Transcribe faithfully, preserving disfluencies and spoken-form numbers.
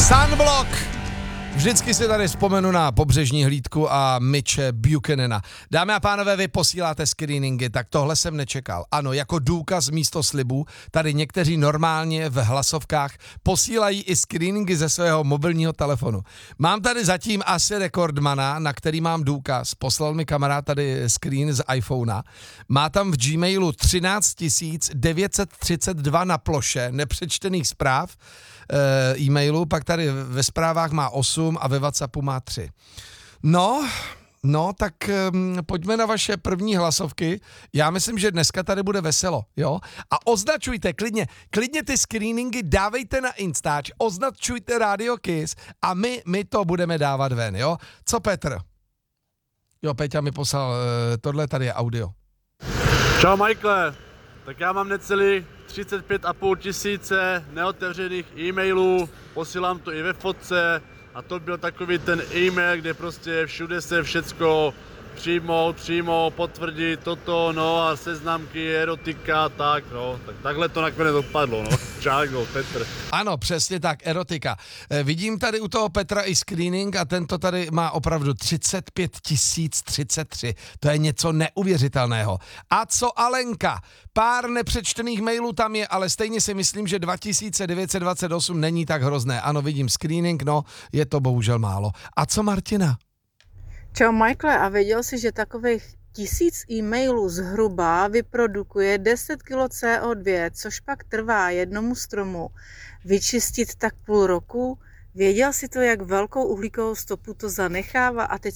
Sunblock! Vždycky si tady vzpomenu na pobřežní hlídku a Mitche Buchanana. Dámy a pánové, vy posíláte screeningy, tak tohle jsem nečekal. Ano, jako důkaz místo slibů, tady někteří normálně v hlasovkách posílají i screeningy ze svého mobilního telefonu. Mám tady zatím asi rekordmana, na který mám důkaz. Poslal mi kamarád tady screen z iPhonea. Má tam v Gmailu třináct tisíc devět set třicet dva na ploše nepřečtených zpráv, e-mailu, pak tady ve zprávách má osm a ve WhatsAppu má tři. No, no, tak um, pojďme na vaše první hlasovky. Já myslím, že dneska tady bude veselo, jo? A označujte klidně, klidně ty screeningy dávejte na Instač, označujte Radio Kiss a my, my to budeme dávat ven, jo? Co Petr? Jo, Peťa mi poslal, uh, tohle tady je audio. Čau Michaele, tak já mám necelý třicet pět a půl tisíce neotevřených e-mailů, posílám to i ve fotce a to byl takový ten e-mail, kde prostě všude se všecko přijmout, přijmout, potvrdit toto, no a seznamky, erotika, tak no, tak takhle to nakonec dopadlo, no. Čau, Petr. Ano, přesně tak, erotika. E, vidím tady u toho Petra i screening a tento tady má opravdu třicet pět tisíc třicet tři. To je něco neuvěřitelného. A co Alenka? Pár nepřečtených mailů tam je, ale stejně si myslím, že dva tisíce devět set dvacet osm není tak hrozné. Ano, vidím screening, no, je to bohužel málo. A co Martina? Čau Michaele, a věděl jsi, že takových tisíc e-mailů zhruba vyprodukuje deset kilo C O dva, což pak trvá jednomu stromu vyčistit tak půl roku? Věděl jsi to, jak velkou uhlíkovou stopu to zanechává? A teď